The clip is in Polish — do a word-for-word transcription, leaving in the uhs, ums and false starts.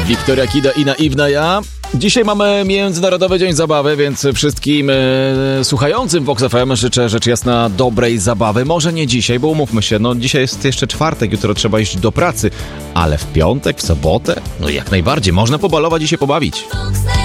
Wiktoria Kida i Naiwna Ja. Dzisiaj mamy Międzynarodowy Dzień Zabawy, więc wszystkim e, słuchającym Vox F M życzę rzecz jasna dobrej zabawy. Może nie dzisiaj, bo umówmy się, no dzisiaj jest jeszcze czwartek, jutro trzeba iść do pracy, ale w piątek, w sobotę, no jak najbardziej, można pobalować i się pobawić.